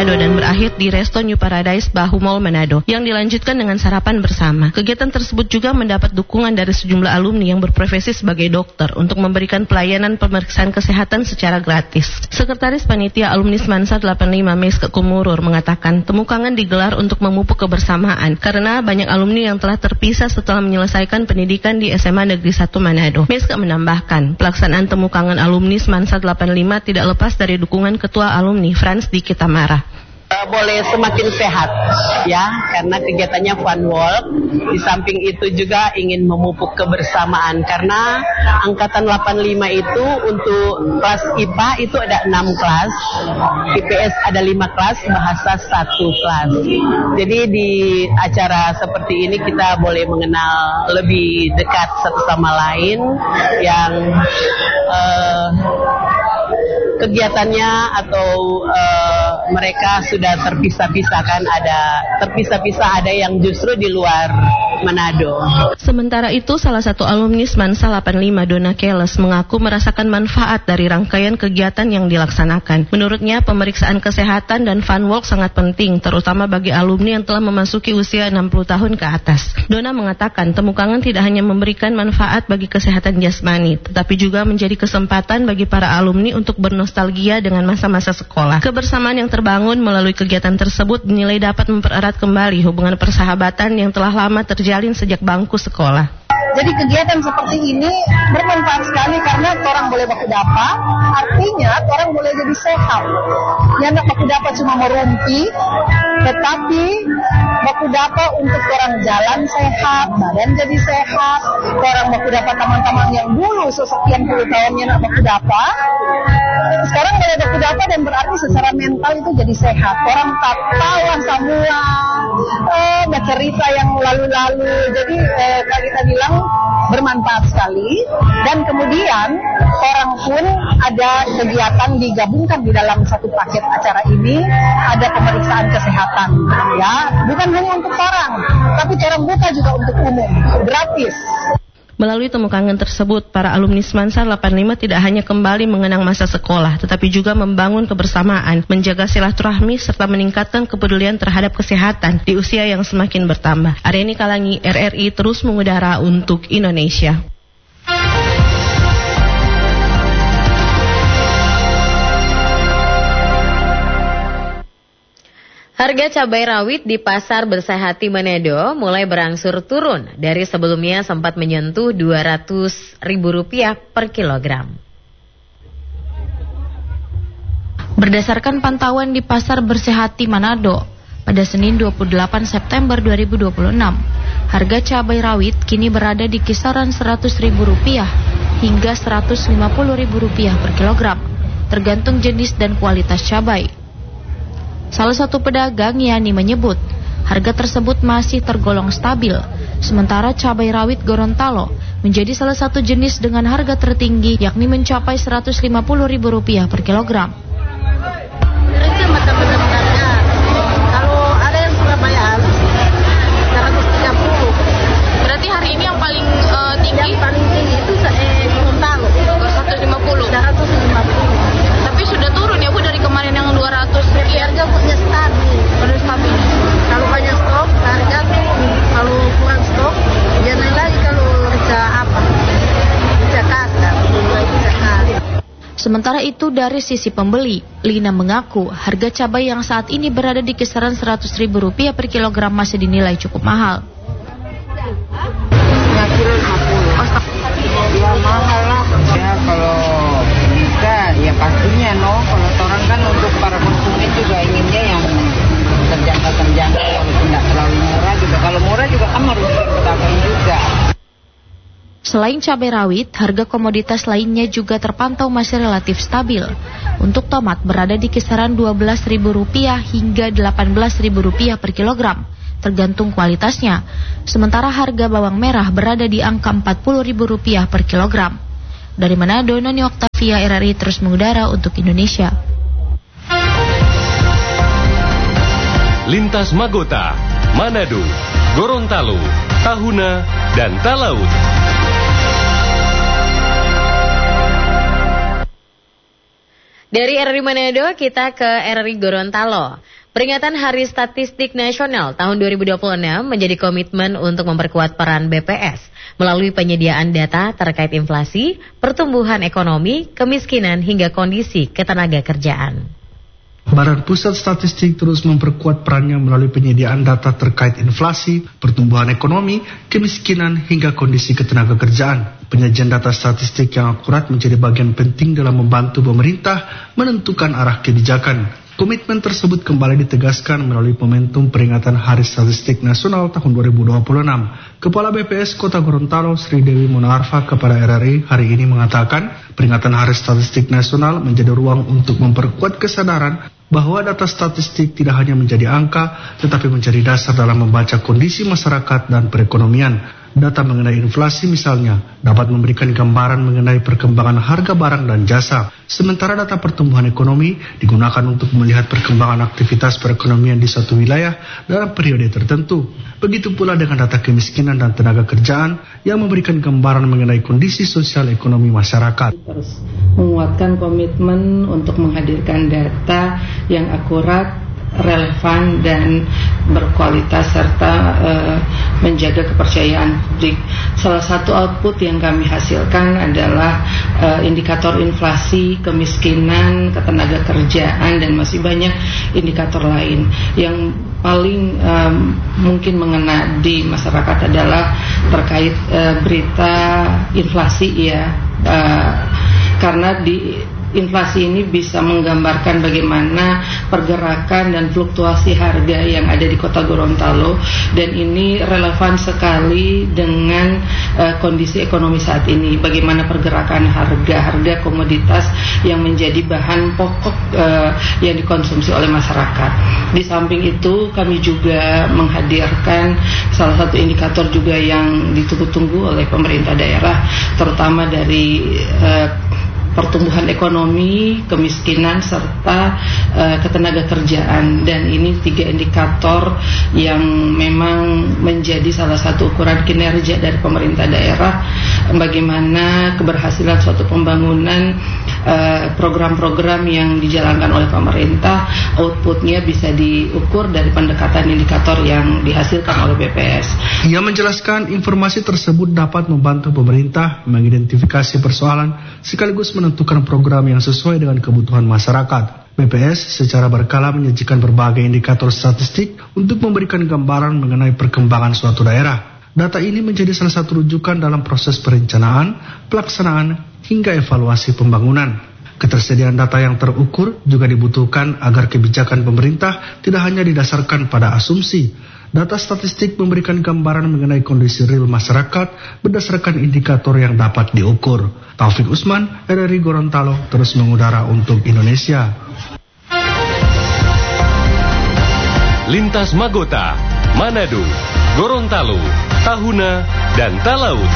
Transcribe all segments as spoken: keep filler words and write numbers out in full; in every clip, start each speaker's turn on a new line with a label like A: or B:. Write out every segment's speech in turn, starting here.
A: Manado dan berakhir di Resto New Paradise Bahu Mall Manado yang dilanjutkan dengan sarapan bersama. Kegiatan tersebut juga mendapat dukungan dari sejumlah alumni yang berprofesi sebagai dokter untuk memberikan pelayanan pemeriksaan kesehatan secara gratis. Sekretaris Panitia Alumni Semansa delapan puluh lima Meske Kumurur mengatakan temukangan digelar untuk memupuk kebersamaan karena banyak alumni yang telah terpisah setelah menyelesaikan pendidikan di S M A Negeri satu Manado. Meske menambahkan, pelaksanaan temukangan alumni Semansa delapan puluh lima tidak lepas dari dukungan Ketua Alumni Frans Diki Tamara.
B: Boleh semakin sehat ya, karena kegiatannya fun walk. Di samping itu juga ingin memupuk kebersamaan karena angkatan delapan puluh lima itu untuk kelas I P A itu ada enam kelas, I P S ada lima kelas, bahasa satu kelas. Jadi di acara seperti ini kita boleh mengenal lebih dekat satu sama lain yang uh, kegiatannya atau uh, mereka sudah terpisah-pisah, kan ada terpisah-pisah, ada yang justru di luar Manado.
A: Sementara itu, salah satu alumni Semansa delapan puluh lima, Dona Keles, mengaku merasakan manfaat dari rangkaian kegiatan yang dilaksanakan. Menurutnya, pemeriksaan kesehatan dan fun walk sangat penting, terutama bagi alumni yang telah memasuki usia enam puluh tahun ke atas. Dona mengatakan, temukangan tidak hanya memberikan manfaat bagi kesehatan jasmani, tetapi juga menjadi kesempatan bagi para alumni untuk bernostalgia dengan masa-masa sekolah. Kebersamaan yang terbangun melalui kegiatan tersebut dinilai dapat mempererat kembali hubungan persahabatan yang telah lama terjalin sejak bangku sekolah.
C: Jadi kegiatan seperti ini bermanfaat sekali karena orang boleh baku dapa, artinya orang boleh jadi sehat. Yang baku dapa cuma merumpi, tetapi baku dapa untuk orang jalan sehat, badan jadi sehat. Orang baku dapa teman-teman yang dulu sesekian puluh tahunnya nak baku dapa, sekarang boleh baku dapa dan berarti secara mental itu jadi sehat. Orang tak tahu semua, eh, bercerita yang lalu-lalu. Jadi eh, kalau kita bilang bermanfaat sekali, dan kemudian orang pun ada kegiatan digabungkan di dalam satu paket acara ini, ada pemeriksaan kesehatan ya, bukan hanya untuk orang, tapi orang buka juga untuk umum, gratis.
A: Melalui temukangan tersebut, para alumni Semansa delapan puluh lima tidak hanya kembali mengenang masa sekolah, tetapi juga membangun kebersamaan, menjaga silaturahmi, serta meningkatkan kepedulian terhadap kesehatan di usia yang semakin bertambah. Aryani Kalangi, R R I terus mengudara untuk Indonesia.
D: Harga cabai rawit di Pasar Bersehati Manado mulai berangsur turun dari sebelumnya sempat menyentuh dua ratus ribu rupiah per kilogram.
E: Berdasarkan pantauan di Pasar Bersehati Manado, pada Senin dua puluh delapan September dua ribu dua puluh enam, harga cabai rawit kini berada di kisaran seratus ribu rupiah hingga seratus lima puluh ribu rupiah per kilogram, tergantung jenis dan kualitas cabai. Salah satu pedagang, Yani, menyebut harga tersebut masih tergolong stabil, sementara cabai rawit Gorontalo menjadi salah satu jenis dengan harga tertinggi, yakni mencapai seratus lima puluh ribu rupiah per kilogram.
C: Kalau ada yang Surabaya seratus tiga puluh.
E: Berarti hari ini yang paling uh, tinggi?
C: Yang paling tinggi itu eh, Gorontalo
E: seratus lima puluh.
C: seratus lima puluh.
E: Tapi sudah turun ya Bu dari kemarin yang dua ratus rupiah.
C: Harga punya stabil.
E: Sudah stabil.
C: Kalau banyak stok harga turun. Kalau kurang stok jangan lagi kalau harga apa? Jakarta, Jakarta.
E: Sementara itu dari sisi pembeli, Lina mengaku harga cabai yang saat ini berada di kisaran seratus ribu rupiah per kilogram masih dinilai cukup mahal.
F: Ya kilo lima puluh. Ya mahal lah. Ya kalau bisa ya pastinya no. Kalau orang kan untuk para konsumen juga inginnya yang terjangkau-terjangkau, walaupun tidak terlalu murah juga. Kalau murah juga kan harus berdagang juga.
E: Selain cabai rawit, harga komoditas lainnya juga terpantau masih relatif stabil. Untuk tomat berada di kisaran dua belas ribu rupiah hingga delapan belas ribu rupiah per kilogram, tergantung kualitasnya. Sementara harga bawang merah berada di angka empat puluh ribu rupiah per kilogram. Dari Manado, Noni Oktavia, R R I terus mengudara untuk Indonesia.
G: Lintas Magota, Manado, Gorontalo, Tahuna, dan Talaut.
D: Dari R R I Manado kita ke R R I Gorontalo. Peringatan Hari Statistik Nasional tahun dua ribu dua puluh enam menjadi komitmen untuk memperkuat peran B P S melalui penyediaan data terkait inflasi, pertumbuhan ekonomi, kemiskinan hingga kondisi ketenagakerjaan.
H: Badan Pusat Statistik terus memperkuat perannya melalui penyediaan data terkait inflasi, pertumbuhan ekonomi, kemiskinan hingga kondisi ketenagakerjaan. Penyajian data statistik yang akurat menjadi bagian penting dalam membantu pemerintah menentukan arah kebijakan. Komitmen tersebut kembali ditegaskan melalui momentum peringatan Hari Statistik Nasional tahun dua ribu dua puluh enam. Kepala B P S Kota Gorontalo Sri Dewi Munarfa kepada R R I hari ini mengatakan, peringatan Hari Statistik Nasional menjadi ruang untuk memperkuat kesadaran bahwa data statistik tidak hanya menjadi angka, tetapi menjadi dasar dalam membaca kondisi masyarakat dan perekonomian. Data mengenai inflasi misalnya dapat memberikan gambaran mengenai perkembangan harga barang dan jasa. Sementara data pertumbuhan ekonomi digunakan untuk melihat perkembangan aktivitas perekonomian di suatu wilayah dalam periode tertentu. Begitu pula dengan data kemiskinan dan tenaga kerjaan yang memberikan gambaran mengenai kondisi sosial ekonomi masyarakat.
I: Terus menguatkan komitmen untuk menghadirkan data yang akurat, relevan dan berkualitas serta uh, menjaga kepercayaan publik. Salah satu output yang kami hasilkan adalah uh, indikator inflasi, kemiskinan, ketenagakerjaan dan masih banyak indikator lain. Yang paling um, mungkin mengena di masyarakat adalah terkait uh, berita inflasi ya, uh, karena di inflasi ini bisa menggambarkan bagaimana pergerakan dan fluktuasi harga yang ada di Kota Gorontalo, dan ini relevan sekali dengan uh, kondisi ekonomi saat ini, bagaimana pergerakan harga-harga komoditas yang menjadi bahan pokok uh, yang dikonsumsi oleh masyarakat. Di samping itu kami juga menghadirkan salah satu indikator juga yang ditunggu-tunggu oleh pemerintah daerah, terutama dari uh, pertumbuhan ekonomi, kemiskinan, serta uh, ketenagakerjaan. Dan ini tiga indikator yang memang menjadi salah satu ukuran kinerja dari pemerintah daerah, bagaimana keberhasilan suatu pembangunan, uh, program-program yang dijalankan oleh pemerintah, outputnya bisa diukur dari pendekatan indikator yang dihasilkan oleh B P S.
H: Ia menjelaskan informasi tersebut dapat membantu pemerintah mengidentifikasi persoalan sekaligus menentukan program yang sesuai dengan kebutuhan masyarakat. B P S secara berkala menyajikan berbagai indikator statistik untuk memberikan gambaran mengenai perkembangan suatu daerah. Data ini menjadi salah satu rujukan dalam proses perencanaan, pelaksanaan, hingga evaluasi pembangunan. Ketersediaan data yang terukur juga dibutuhkan agar kebijakan pemerintah tidak hanya didasarkan pada asumsi. Data statistik memberikan gambaran mengenai kondisi real masyarakat berdasarkan indikator yang dapat diukur. Taufik Usman, R R I Gorontalo, terus mengudara untuk Indonesia.
G: Lintas Magota, Manado, Gorontalo, Tahuna, dan Talaut.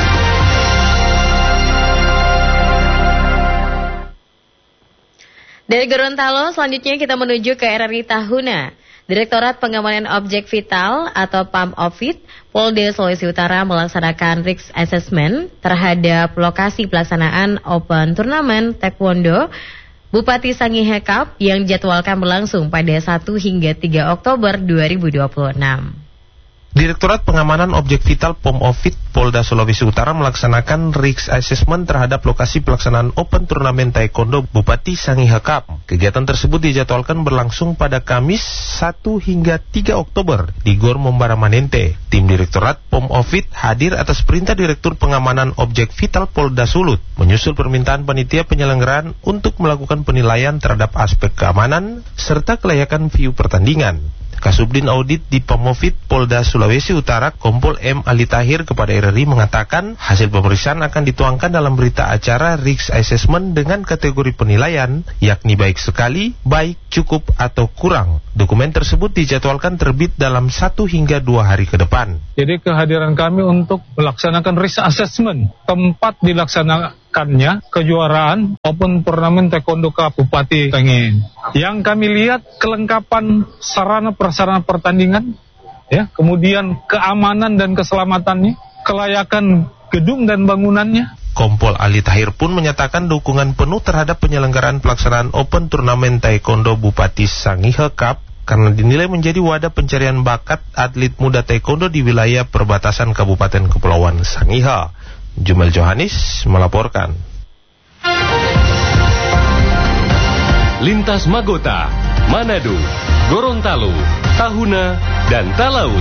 D: Dari Gorontalo, selanjutnya kita menuju ke R R I Tahuna. Direktorat Pengamanan Objek Vital atau P A M O V I T Polda Sulawesi Utara melaksanakan risk assessment terhadap lokasi pelaksanaan Open Turnamen Taekwondo Bupati Sangihe Cup yang dijadwalkan berlangsung pada satu hingga tiga Oktober dua ribu dua puluh enam.
J: Direktorat Pengamanan Objek Vital P O M O V I T Polda Sulawesi Utara melaksanakan risk assessment terhadap lokasi pelaksanaan Open Turnamen Taekwondo Bupati Sangihe Cup. Kegiatan tersebut dijadwalkan berlangsung pada Kamis satu hingga tiga Oktober di Gor Mombara Manente. Tim Direktorat P O M O V I T hadir atas perintah Direktur Pengamanan Objek Vital Polda Sulut, menyusul permintaan panitia penyelenggaraan untuk melakukan penilaian terhadap aspek keamanan serta kelayakan view pertandingan. Kasubdin Audit di P O M O V I T Polda Sulawesi Utara Kompol M. Ali Tahir kepada R R I mengatakan hasil pemeriksaan akan dituangkan dalam berita acara risk assessment dengan kategori penilaian, yakni baik sekali, baik, cukup, atau kurang. Dokumen tersebut dijadwalkan terbit dalam satu hingga dua hari ke depan.
K: Jadi kehadiran kami untuk melaksanakan risk assessment tempat dilaksanakannya kejuaraan Open Turnamen Taekwondo Cup Bupati Sangihe. Yang kami lihat kelengkapan sarana prasarana pertandingan, ya, kemudian keamanan dan keselamatannya, kelayakan gedung dan bangunannya,
J: Kompol Ali Tahir pun menyatakan dukungan penuh terhadap penyelenggaraan pelaksanaan Open Turnamen Taekwondo Bupati Sangihe Cup karena dinilai menjadi wadah pencarian bakat atlet muda taekwondo di wilayah perbatasan Kabupaten Kepulauan Sangihe. Jumel Johanis melaporkan.
G: Lintas Magota, Manado, Gorontalo, Tahuna, dan Talaut.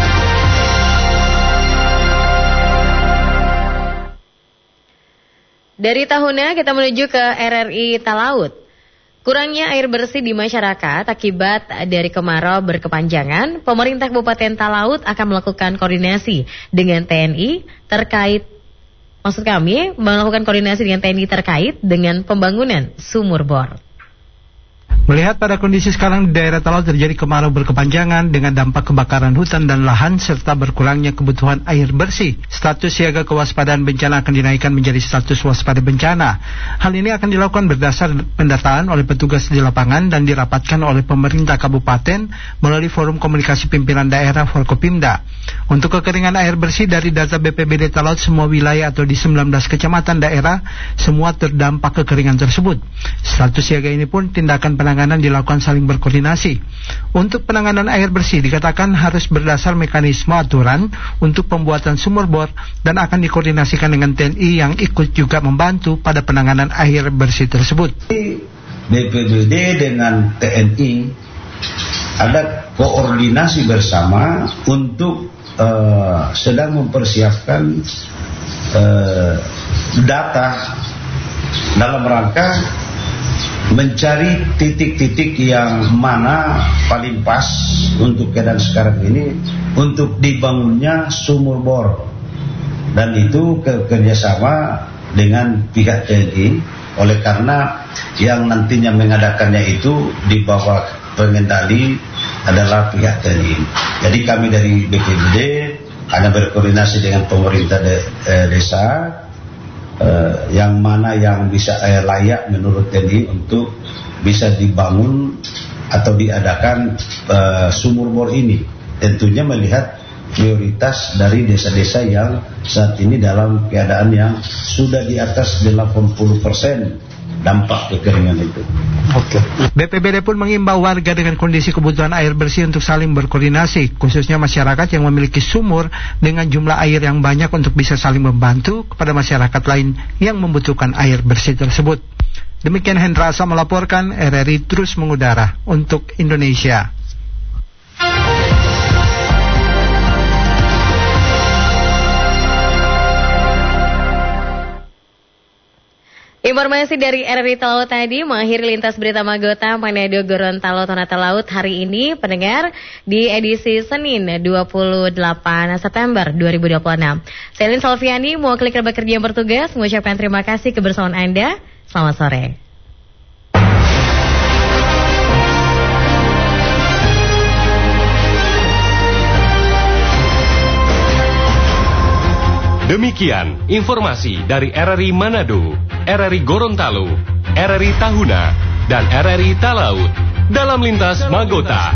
D: Dari Tahuna kita menuju ke R R I Talaut. Kurangnya air bersih di masyarakat akibat dari kemarau berkepanjangan, pemerintah Kabupaten Talaut akan melakukan koordinasi dengan T N I terkait, maksud kami melakukan koordinasi dengan T N I terkait dengan pembangunan sumur bor.
L: Melihat pada kondisi sekarang di daerah Talaut terjadi kemarau berkepanjangan dengan dampak kebakaran hutan dan lahan serta berkurangnya kebutuhan air bersih, status siaga kewaspadaan bencana akan dinaikkan menjadi status waspada bencana. Hal ini akan dilakukan berdasar pendataan oleh petugas di lapangan dan dirapatkan oleh pemerintah kabupaten melalui forum komunikasi pimpinan daerah Forkopimda. Untuk kekeringan air bersih dari data B P B D Talaut, semua wilayah atau di sembilan belas kecamatan daerah semua terdampak kekeringan tersebut. Status siaga ini pun tindakan penanganan dilakukan saling berkoordinasi. Untuk penanganan air bersih dikatakan harus berdasar mekanisme aturan untuk pembuatan sumur bor dan akan dikoordinasikan dengan T N I yang ikut juga membantu pada penanganan air bersih tersebut.
M: B P B D dengan T N I ada koordinasi bersama untuk uh, sedang mempersiapkan uh, data dalam rangka mencari titik-titik yang mana paling pas untuk keadaan sekarang ini untuk dibangunnya sumur bor, dan itu ke kerjasama dengan pihak T N I. Oleh karena yang nantinya mengadakannya itu di bawah pengendali adalah pihak T N I. Jadi kami dari B P B D hanya berkoordinasi dengan pemerintah de, eh, desa Uh, yang mana yang bisa uh, layak menurut T N I untuk bisa dibangun atau diadakan uh, sumur bor ini. Tentunya melihat prioritas dari desa-desa yang saat ini dalam keadaan yang sudah di atas delapan puluh persen dampak kekeringan itu.
L: Oke. B P B D pun mengimbau warga dengan kondisi kebutuhan air bersih untuk saling berkoordinasi, khususnya masyarakat yang memiliki sumur dengan jumlah air yang banyak untuk bisa saling membantu kepada masyarakat lain yang membutuhkan air bersih tersebut. Demikian Hendra Asa melaporkan, R R I terus mengudara untuk Indonesia.
D: Informasi dari R R I Talaut tadi mengakhiri lintas berita Magota Manado Gorontalo Tahuna Talaut hari ini, pendengar, di edisi Senin dua puluh delapan September dua ribu dua puluh enam. Saya Lin Salviani, mewakili kerabat kerja yang bertugas, mengucapkan terima kasih kebersamaan Anda. Selamat sore.
G: Demikian informasi dari R R I Manado, R R I Gorontalo, R R I Tahuna, dan R R I Talaut dalam Lintas Magota.